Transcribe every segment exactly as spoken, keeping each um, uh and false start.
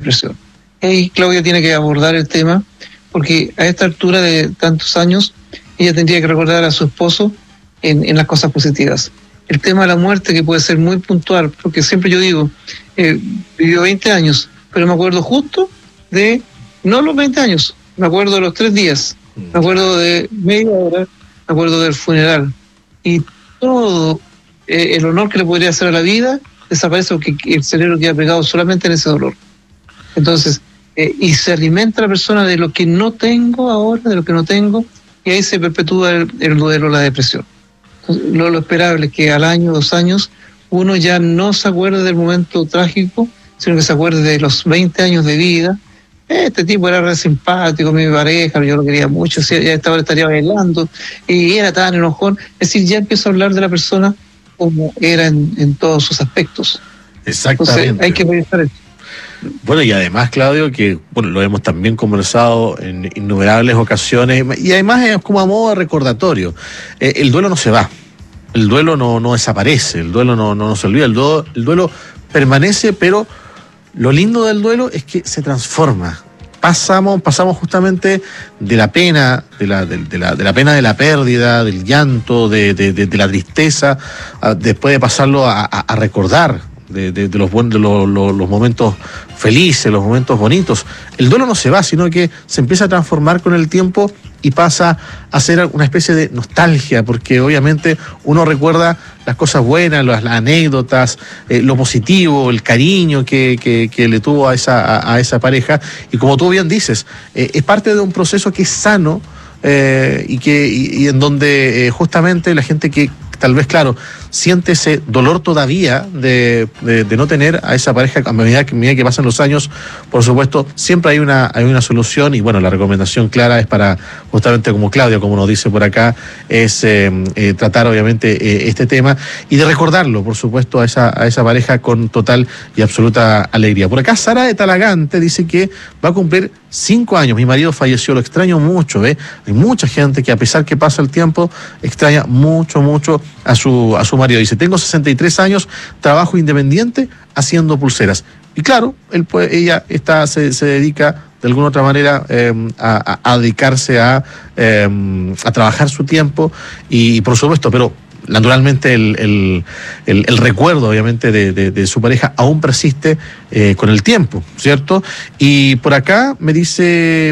depresión. Y Claudia tiene que abordar el tema, porque a esta altura de tantos años, ella tendría que recordar a su esposo en, en las cosas positivas. El tema de la muerte, que puede ser muy puntual, porque siempre yo digo, eh, vivió veinte años, pero me acuerdo justo de, no los veinte años, me acuerdo de los tres días, me acuerdo de media hora, me acuerdo del funeral. Y todo eh, el honor que le podría hacer a la vida desaparece porque el cerebro queda pegado solamente en ese dolor. Entonces, eh, y se alimenta la persona de lo que no tengo ahora, de lo que no tengo, y ahí se perpetúa el, el duelo, la depresión. Entonces, lo, lo esperable es que al año, dos años, uno ya no se acuerde del momento trágico, sino que se acuerde de los veinte años de vida. Este tipo era re simpático, mi pareja, yo lo quería mucho, ya a esta hora estaría bailando, y era tan enojón. Es decir, ya empiezo a hablar de la persona como era en, en todos sus aspectos. Exactamente. Entonces, hay que revisar esto. Bueno, y además, Claudio, que bueno, lo hemos también conversado en innumerables ocasiones, y además es como a modo de recordatorio, eh, el duelo no se va, el duelo no, no desaparece, el duelo no, no, no se olvida, el duelo, el duelo permanece, pero lo lindo del duelo es que se transforma. Pasamos, pasamos justamente de la pena, de la, de, de la, de la pena de la pérdida, del llanto, de, de, de, de la tristeza, a, después de pasarlo a, a, a recordar de, de, de, los, buen, de los, los, los momentos felices, los momentos bonitos. El duelo no se va, sino que se empieza a transformar con el tiempo y pasa a ser una especie de nostalgia, porque obviamente uno recuerda las cosas buenas, las, las anécdotas, eh, lo positivo, el cariño que, que, que le tuvo a esa, a, a esa pareja, y como tú bien dices, eh, es parte de un proceso que es sano, eh, y, que, y, y en donde eh, justamente la gente que tal vez, claro, siente ese dolor todavía de, de, de no tener a esa pareja a medida que, a medida que pasan los años. Por supuesto, siempre hay una, hay una solución, y bueno, la recomendación clara es para, justamente como Claudio, como nos dice por acá, es eh, eh, tratar obviamente eh, este tema y de recordarlo, por supuesto, a esa, a esa pareja con total y absoluta alegría. Por acá Sara de Talagante dice que va a cumplir cinco años, mi marido falleció, lo extraño mucho, ¿eh? Hay mucha gente que, a pesar que pasa el tiempo, extraña mucho, mucho a su, a su marido. Dice, tengo sesenta y tres años, trabajo independiente haciendo pulseras. Y claro, él puede, ella está, se, se dedica de alguna otra manera eh, a, a dedicarse a, eh, a trabajar su tiempo, y, y por supuesto, pero naturalmente el, el, el, el recuerdo obviamente de, de, de su pareja aún persiste eh, con el tiempo, ¿cierto? Y por acá me dice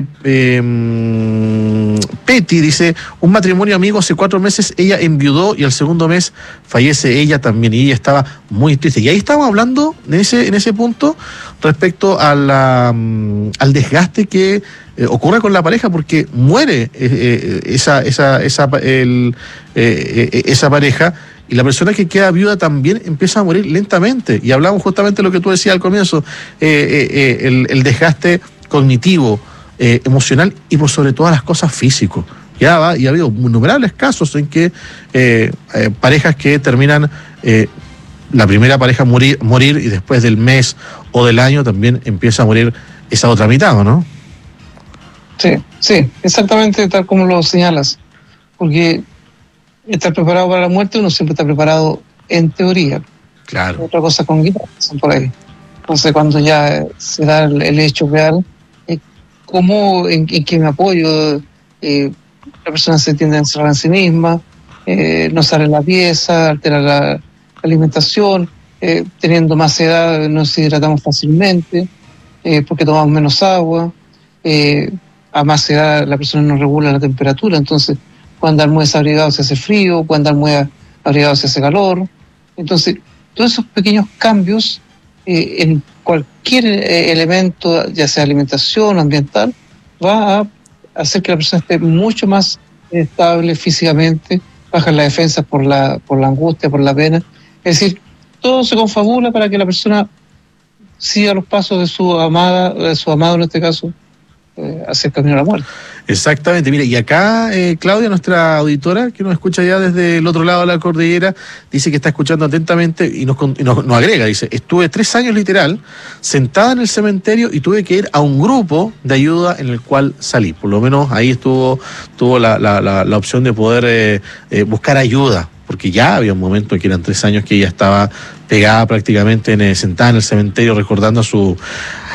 eh, Petty, dice, un matrimonio amigo hace cuatro meses, ella enviudó y al segundo mes fallece ella también, y ella estaba muy triste. Y ahí estábamos hablando en ese, en ese punto respecto a la, al desgaste que Eh, ocurre con la pareja, porque muere eh, eh, esa esa esa el, eh, eh, esa pareja, y la persona que queda viuda también empieza a morir lentamente. Y hablamos justamente de lo que tú decías al comienzo, eh, eh, eh, el, el desgaste cognitivo, eh, emocional, y por sobre todas las cosas físico. Ya va, y ha habido innumerables casos en que eh, eh, parejas que terminan, eh, la primera pareja morir, morir y después del mes o del año también empieza a morir esa otra mitad, ¿no? Sí, sí, exactamente tal como lo señalas, porque estar preparado para la muerte, uno siempre está preparado en teoría. Claro. Otra cosa con guitarras por ahí. Entonces, cuando ya se da el, el hecho real, eh, ¿cómo, en, en qué me apoyo? Eh, la persona se tiende a encerrar en sí misma, eh, no sale la pieza, altera la, la alimentación, eh, teniendo más edad nos hidratamos fácilmente, eh, porque tomamos menos agua, eh, a más edad la persona no regula la temperatura, entonces puede andar muy desabrigado se hace frío, puede andar muy abrigado se hace calor. Entonces, todos esos pequeños cambios eh, en cualquier eh, elemento, ya sea alimentación o ambiental, va a hacer que la persona esté mucho más estable físicamente, baja la defensa por la, por la angustia, por la pena. Es decir, todo se confabula para que la persona siga los pasos de su amada, de su amado en este caso, Eh, hacia el camino a la muerte. Exactamente, mire, y acá eh, Claudia, nuestra auditora, que nos escucha ya desde el otro lado de la cordillera, dice que está escuchando atentamente y nos, y nos, nos agrega, dice, estuve tres años literal sentada en el cementerio y tuve que ir a un grupo de ayuda en el cual salí, por lo menos ahí estuvo tuvo la, la, la, la opción de poder eh, eh, buscar ayuda, porque ya había un momento en que eran tres años que ella estaba pegada prácticamente en, sentada en el cementerio recordando a su